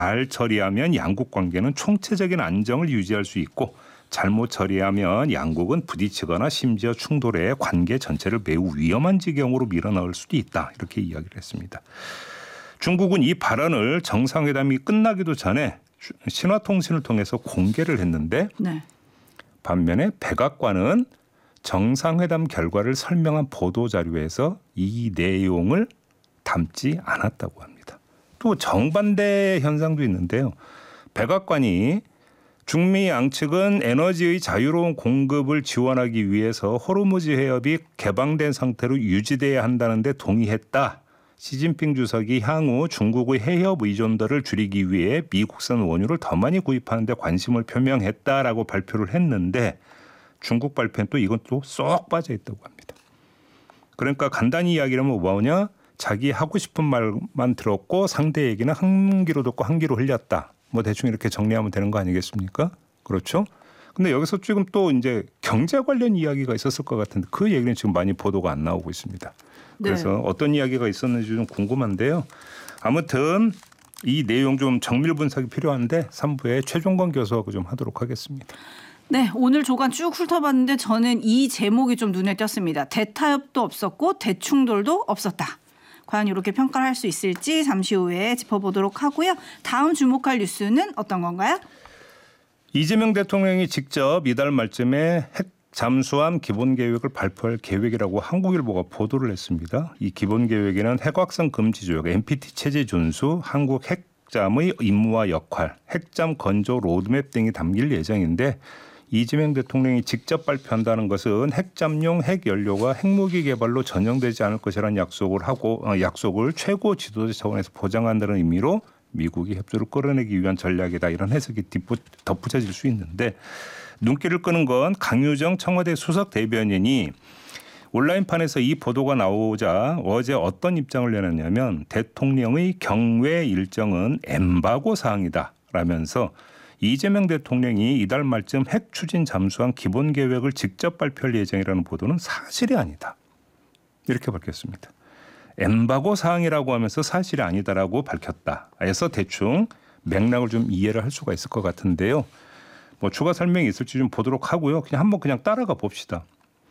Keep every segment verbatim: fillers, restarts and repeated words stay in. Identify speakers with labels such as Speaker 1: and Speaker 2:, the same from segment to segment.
Speaker 1: 잘 처리하면 양국 관계는 총체적인 안정을 유지할 수 있고 잘못 처리하면 양국은 부딪히거나 심지어 충돌해 관계 전체를 매우 위험한 지경으로 밀어넣을 수도 있다. 이렇게 이야기를 했습니다. 중국은 이 발언을 정상회담이 끝나기도 전에 신화통신을 통해서 공개를 했는데 네. 반면에 백악관은 정상회담 결과를 설명한 보도자료에서 이 내용을 담지 않았다고 합니다. 또 정반대 현상도 있는데요. 백악관이 중미 양측은 에너지의 자유로운 공급을 지원하기 위해서 호르무즈 해협이 개방된 상태로 유지돼야 한다는데 동의했다. 시진핑 주석이 향후 중국의 해협 의존도를 줄이기 위해 미국산 원유를 더 많이 구입하는 데 관심을 표명했다라고 발표를 했는데 중국 발표는 또 이건 또 쏙 빠져 있다고 합니다. 그러니까 간단히 이야기하면 뭐냐? 자기 하고 싶은 말만 들었고 상대 얘기는 한 귀로 듣고 한 귀로 흘렸다. 뭐 대충 이렇게 정리하면 되는 거 아니겠습니까? 그렇죠? 근데 여기서 지금 또 이제 경제 관련 이야기가 있었을 것 같은데 그 얘기는 지금 많이 보도가 안 나오고 있습니다. 그래서 네. 어떤 이야기가 있었는지 좀 궁금한데요. 아무튼 이 내용 좀 정밀 분석이 필요한데 삼 부에 최종건 교수하고 좀 하도록 하겠습니다.
Speaker 2: 네, 오늘 조간 쭉 훑어봤는데 저는 이 제목이 좀 눈에 띄었습니다. 대타협도 없었고 대충돌도 없었다. 과연 이렇게 평가를 할 수 있을지 잠시 후에 짚어보도록 하고요. 다음 주목할 뉴스는 어떤 건가요?
Speaker 1: 이재명 대통령이 직접 이달 말쯤에 핵 잠수함 기본계획을 발표할 계획이라고 한국일보가 보도를 했습니다. 이 기본계획에는 핵확산 금지 조약, 엔피티 체제 준수, 한국 핵잠의 임무와 역할, 핵잠 건조 로드맵 등이 담길 예정인데 이재명 대통령이 직접 발표한다는 것은 핵잠용 핵연료가 핵무기 개발로 전용되지 않을 것이라는 약속을 하고 어, 약속을 최고 지도자 차원에서 보장한다는 의미로 미국이 협조를 끌어내기 위한 전략이다. 이런 해석이 덧붙여질 수 있는데 눈길을 끄는 건 강유정 청와대 수석 대변인이 온라인판에서 이 보도가 나오자 어제 어떤 입장을 내놨냐면 대통령의 경외 일정은 엠바고 사항이다 라면서 이재명 대통령이 이달 말쯤 핵 추진 잠수함 기본 계획을 직접 발표할 예정이라는 보도는 사실이 아니다. 이렇게 밝혔습니다. 엠바고 사항이라고 하면서 사실이 아니다라고 밝혔다. 해서 대충 맥락을 좀 이해를 할 수가 있을 것 같은데요. 뭐 추가 설명이 있을지 좀 보도록 하고요. 그냥 한번 그냥 따라가 봅시다.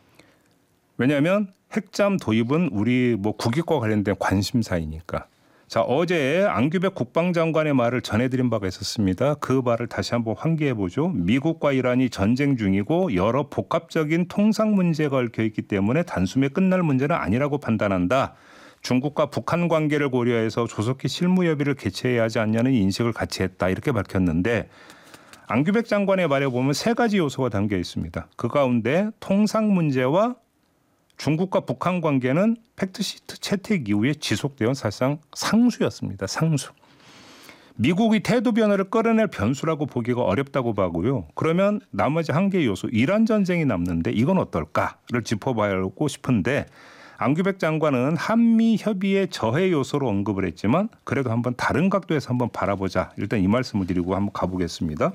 Speaker 1: 왜냐하면 핵잠 도입은 우리 뭐 국익과 관련된 관심사이니까. 자, 어제 안규백 국방장관의 말을 전해드린 바가 있었습니다. 그 말을 다시 한번 환기해보죠. 미국과 이란이 전쟁 중이고 여러 복합적인 통상 문제가 얽혀 있기 때문에 단숨에 끝날 문제는 아니라고 판단한다. 중국과 북한 관계를 고려해서 조속히 실무협의를 개최해야 하지 않냐는 인식을 같이 했다. 이렇게 밝혔는데 안규백 장관의 말에 보면 세 가지 요소가 담겨 있습니다. 그 가운데 통상 문제와 중국과 북한 관계는 팩트시트 채택 이후에 지속되어 사실상 상수였습니다. 상수. 미국이 태도 변화를 끌어낼 변수라고 보기가 어렵다고 봐고요. 그러면 나머지 한 개의 요소 이란 전쟁이 남는데 이건 어떨까를 짚어봐야고 싶은데 안규백 장관은 한미 협의의 저해 요소로 언급을 했지만 그래도 한번 다른 각도에서 한번 바라보자. 일단 이 말씀을 드리고 한번 가보겠습니다.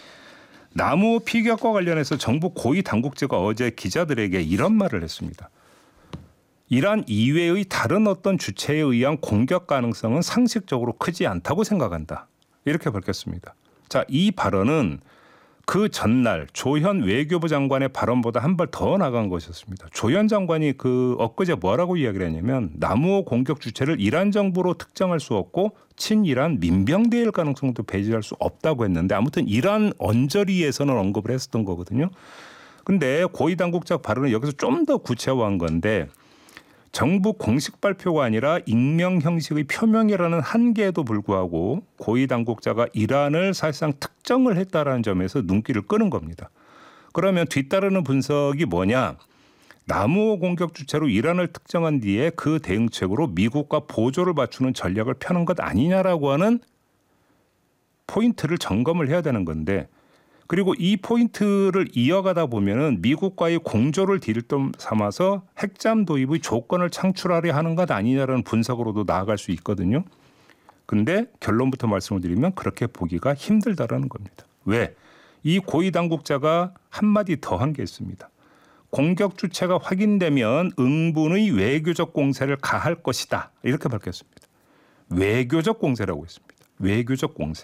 Speaker 1: 남우 피격과 관련해서 정부 고위 당국자가 어제 기자들에게 이런 말을 했습니다. 이란 이외의 다른 어떤 주체에 의한 공격 가능성은 상식적으로 크지 않다고 생각한다. 이렇게 밝혔습니다. 자, 이 발언은 그 전날 조현 외교부 장관의 발언보다 한 발 더 나간 것이었습니다. 조현 장관이 그 엊그제 뭐라고 이야기를 했냐면 남우 공격 주체를 이란 정부로 특정할 수 없고 친이란 민병대일 가능성도 배제할 수 없다고 했는데 아무튼 이란 언저리에서는 언급을 했었던 거거든요. 근데 고위 당국자 발언은 여기서 좀 더 구체화한 건데 정부 공식 발표가 아니라 익명 형식의 표명이라는 한계에도 불구하고 고위 당국자가 이란을 사실상 특정을 했다라는 점에서 눈길을 끄는 겁니다. 그러면 뒤따르는 분석이 뭐냐? 남우 공격 주체로 이란을 특정한 뒤에 그 대응책으로 미국과 보조를 맞추는 전략을 펴는 것 아니냐라고 하는 포인트를 점검을 해야 되는 건데 그리고 이 포인트를 이어가다 보면은 미국과의 공조를 딜점 삼아서 핵잠 도입의 조건을 창출하려 하는 것 아니냐라는 분석으로도 나아갈 수 있거든요. 그런데 결론부터 말씀을 드리면 그렇게 보기가 힘들다라는 겁니다. 왜? 이 고위 당국자가 한마디 더 한 게 있습니다. 공격 주체가 확인되면 응분의 외교적 공세를 가할 것이다. 이렇게 밝혔습니다. 외교적 공세라고 했습니다. 외교적 공세.